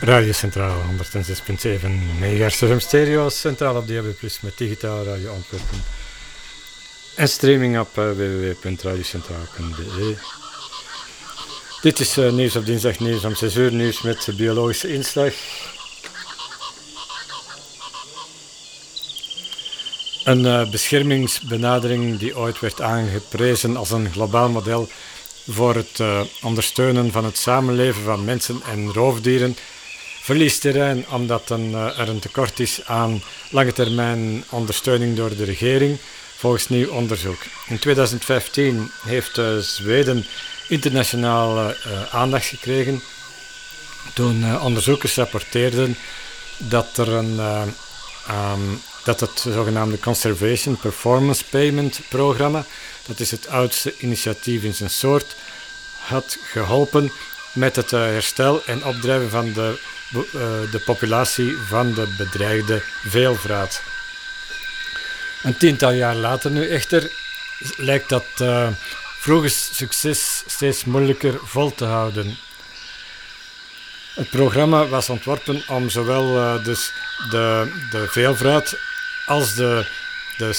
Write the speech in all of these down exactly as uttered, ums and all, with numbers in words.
Radio Centraal honderdzes punt zeven megahertz F M stereo, centraal op D A B plus met digitaal radio Antwerpen en streaming op uh, w w w punt radiocentraal punt b e. Dit is uh, nieuws op dinsdag, nieuws om zes uur, nieuws met biologische inslag. Een uh, beschermingsbenadering die ooit werd aangeprezen als een globaal model voor het uh, ondersteunen van het samenleven van mensen en roofdieren, verliest terrein omdat een, uh, er een tekort is aan lange termijn ondersteuning door de regering, volgens nieuw onderzoek. In twintig vijftien heeft uh, Zweden internationaal uh, aandacht gekregen toen uh, onderzoekers rapporteerden dat er een uh, um, dat het zogenaamde Conservation Performance Payment programma, dat is het oudste initiatief in zijn soort, had geholpen met het uh, herstel en opdrijven van de, uh, de populatie van de bedreigde veelvraat. Een tiental jaar later nu echter lijkt dat uh, vroege succes steeds moeilijker vol te houden. Het programma was ontworpen om zowel uh, dus de, de veelvraat als de, de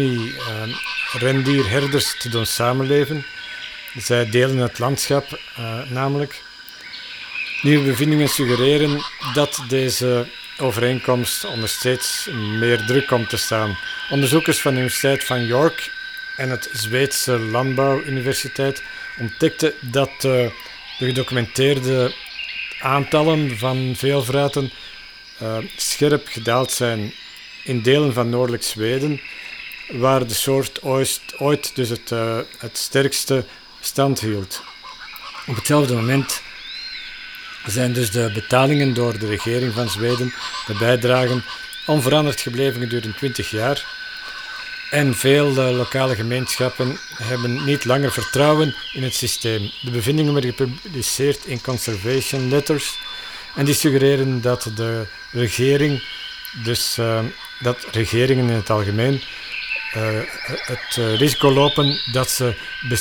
Sami-rendierherders uh, te doen samenleven. Zij delen het landschap uh, namelijk. Nieuwe bevindingen suggereren dat deze overeenkomst onder steeds meer druk komt te staan. Onderzoekers van de Universiteit van York en het Zweedse Landbouwuniversiteit ontdekten dat uh, de gedocumenteerde aantallen van veelvraten uh, scherp gedaald zijn in delen van noordelijk Zweden, waar de soort ooit, ooit dus het, uh, het sterkste stand hield. Op hetzelfde moment zijn dus de betalingen door de regering van Zweden, de bijdragen, onveranderd gebleven gedurende twintig jaar. En veel uh, lokale gemeenschappen hebben niet langer vertrouwen in het systeem. De bevindingen werden gepubliceerd in Conservation Letters en die suggereren dat de regering, dus uh, dat regeringen in het algemeen, uh, het uh, risico lopen dat ze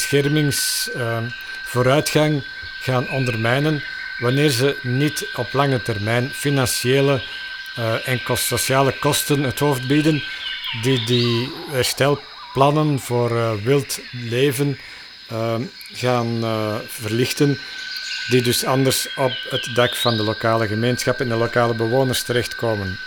beschermingsvooruitgang uh, gaan ondermijnen wanneer ze niet op lange termijn financiële uh, en kost, sociale kosten het hoofd bieden die die herstelplannen voor uh, wild leven uh, gaan uh, verlichten, die dus anders op het dak van de lokale gemeenschap en de lokale bewoners terechtkomen.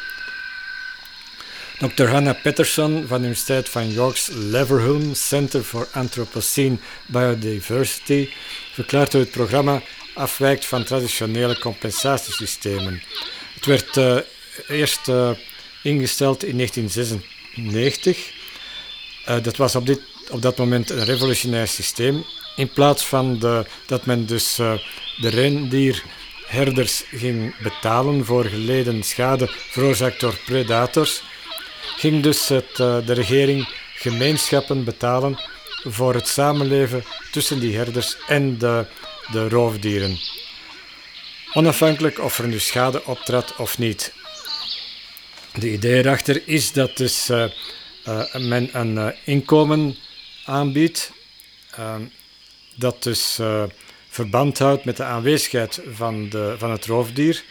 dokter Hannah Pettersson van de Universiteit van York's Leverhulme Center for Anthropocene Biodiversity verklaart hoe het programma afwijkt van traditionele compensatiesystemen. Het werd uh, eerst uh, ingesteld in negentien zesennegentig. Uh, dat was op, dit, op dat moment een revolutionair systeem. In plaats van de, dat men dus uh, de rendierherders ging betalen voor geleden schade veroorzaakt door predators, ging dus het, uh, de regering gemeenschappen betalen voor het samenleven tussen die herders en de, de roofdieren. Onafhankelijk of er nu schade optrad of niet. De idee erachter is dat dus, uh, uh, men een uh, inkomen aanbiedt, uh, dat dus uh, verband houdt met de aanwezigheid van, de, van het roofdier.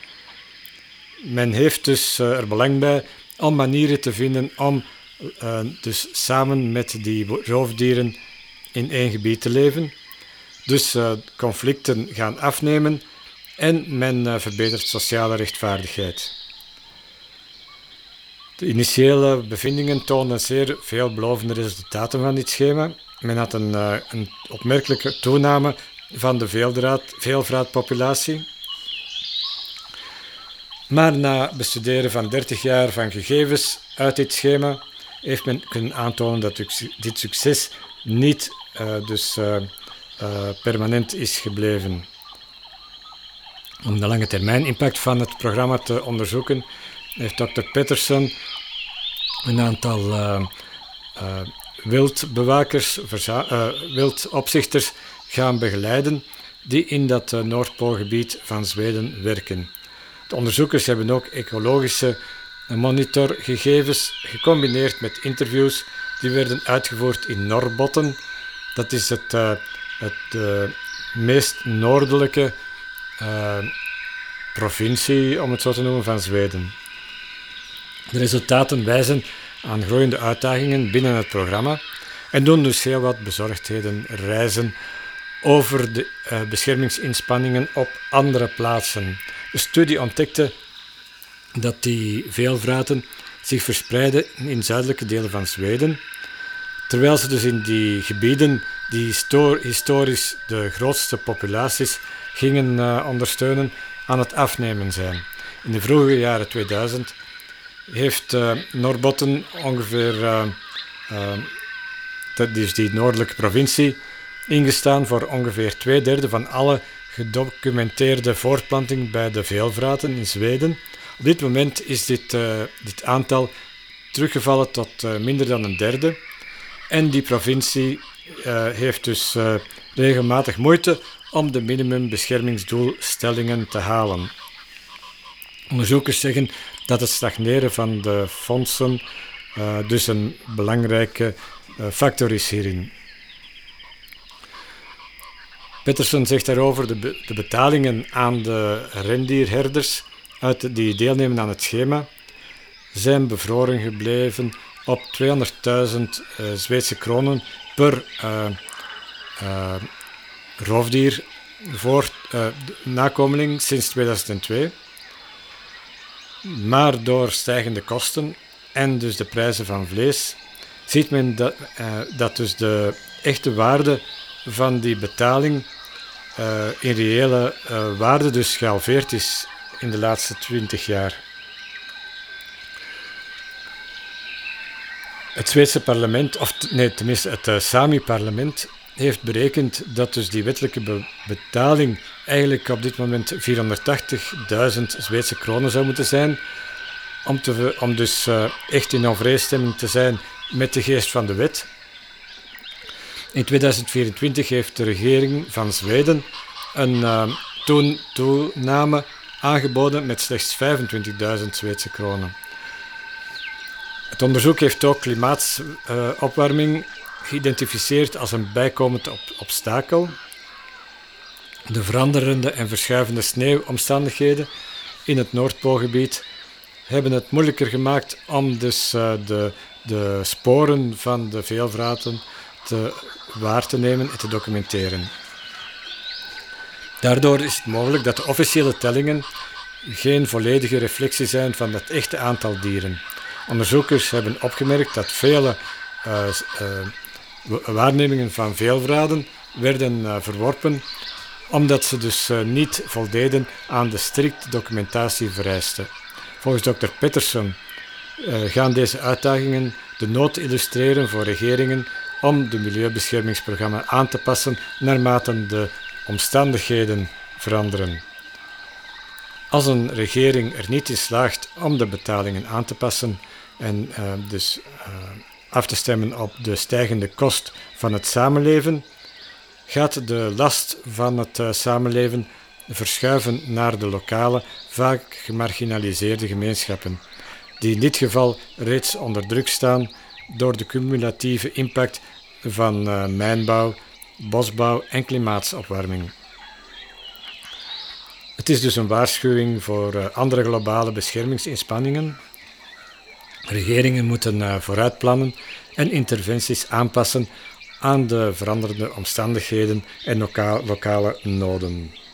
Men heeft dus uh, er belang bij om manieren te vinden om uh, dus samen met die roofdieren in één gebied te leven. Dus uh, conflicten gaan afnemen en men uh, verbetert sociale rechtvaardigheid. De initiële bevindingen toonden zeer veelbelovende resultaten van dit schema. Men had een, uh, een opmerkelijke toename van de veeldraad, veelvraatpopulatie. Maar na bestuderen van dertig jaar van gegevens uit dit schema heeft men kunnen aantonen dat dit succes niet uh, dus, uh, uh, permanent is gebleven. Om de lange termijn impact van het programma te onderzoeken, heeft dokter Pettersson een aantal uh, uh, wildbewakers, verza- uh, wildopzichters gaan begeleiden die in dat uh, Noordpoolgebied van Zweden werken. De onderzoekers hebben ook ecologische monitorgegevens gecombineerd met interviews die werden uitgevoerd in Norrbotten. Dat is het, uh, het uh, meest noordelijke uh, provincie, om het zo te noemen, van Zweden. De resultaten wijzen aan groeiende uitdagingen binnen het programma en doen dus heel wat bezorgdheden reizen over de uh, beschermingsinspanningen op andere plaatsen. De studie ontdekte dat die veelvraten zich verspreiden in zuidelijke delen van Zweden, terwijl ze dus in die gebieden die histor- historisch de grootste populaties gingen uh, ondersteunen, aan het afnemen zijn. In de vroege jaren tweeduizend heeft uh, Norrbotten ongeveer, uh, uh, dat is die noordelijke provincie, ingestaan voor ongeveer twee derde van alle gedocumenteerde voortplanting bij de veelvraten in Zweden. Op dit moment is dit, uh, dit aantal teruggevallen tot uh, minder dan een derde. En die provincie uh, heeft dus uh, regelmatig moeite om de minimumbeschermingsdoelstellingen te halen. Onderzoekers zeggen dat het stagneren van de fondsen uh, dus een belangrijke uh, factor is hierin. Peterson zegt daarover de, be- de betalingen aan de rendierherders uit de, die deelnemen aan het schema zijn bevroren gebleven op tweehonderdduizend uh, Zweedse kronen per uh, uh, roofdier voor uh, nakomeling sinds tweeduizend twee. Maar door stijgende kosten en dus de prijzen van vlees ziet men dat, uh, dat dus de echte waarde van die betaling uh, in reële uh, waarde dus gehalveerd is in de laatste twintig jaar. Het Zweedse parlement, of nee, tenminste het uh, Sami-parlement, heeft berekend dat dus die wettelijke be- betaling eigenlijk op dit moment vierhonderdtachtigduizend Zweedse kronen zou moeten zijn, om, te, om dus uh, echt in overeenstemming te zijn met de geest van de wet. In tweeduizend vierentwintig heeft de regering van Zweden een uh, toen, toename aangeboden met slechts vijfentwintigduizend Zweedse kronen. Het onderzoek heeft ook klimaatopwarming uh, geïdentificeerd als een bijkomend op- obstakel. De veranderende en verschuivende sneeuwomstandigheden in het Noordpoolgebied hebben het moeilijker gemaakt om dus uh, de, de sporen van de veelvraten te, waar te nemen en te documenteren. Daardoor is het mogelijk dat de officiële tellingen geen volledige reflectie zijn van het echte aantal dieren. Onderzoekers hebben opgemerkt dat vele uh, uh, waarnemingen van veelvraten werden uh, verworpen, omdat ze dus uh, niet voldeden aan de strikte documentatievereisten. Volgens dokter Peterson uh, gaan deze uitdagingen de nood illustreren voor regeringen om de milieubeschermingsprogramma aan te passen naarmate de omstandigheden veranderen. Als een regering er niet in slaagt om de betalingen aan te passen en uh, dus uh, af te stemmen op de stijgende kost van het samenleven, gaat de last van het uh, samenleven verschuiven naar de lokale, vaak gemarginaliseerde gemeenschappen, die in dit geval reeds onder druk staan door de cumulatieve impact van uh, mijnbouw, bosbouw en klimaatopwarming. Het is dus een waarschuwing voor uh, andere globale beschermingsinspanningen. Regeringen moeten uh, vooruitplannen en interventies aanpassen aan de veranderende omstandigheden en loka- lokale noden.